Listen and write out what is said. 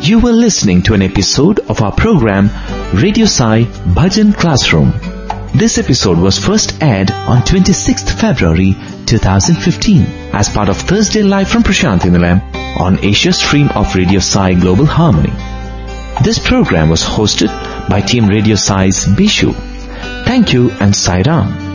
You were listening to an episode of our program Radio Sai Bhajan Classroom. This episode was first aired on 26th February 2015 as part of Thursday Live from Prashanthi Nilayam on Asia stream of Radio Sai Global Harmony. This program was hosted by Team Radio Sai's Bishu. Thank you and Sai Ram.